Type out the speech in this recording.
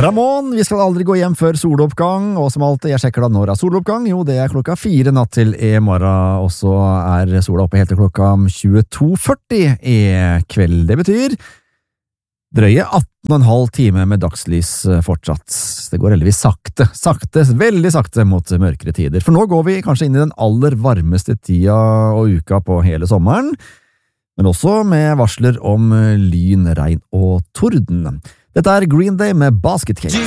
Ramón, vi skal aldri gå hjem før soloppgang, og som alltid, jeg sjekker da når soloppgang, jo det 4:00 natt til morgen, og så sola oppe helt til klokka 22:40 kveld. Det betyr drøye 18,5 timer med dagslys fortsatt. Det går heldigvis sakte, veldig sakte mot mørkere tider, for nå går vi kanskje inn i den aller varmeste tida og uka på hele sommeren, men også med varsler om lyn, regn og torden. Dette Green Day med Basket Case.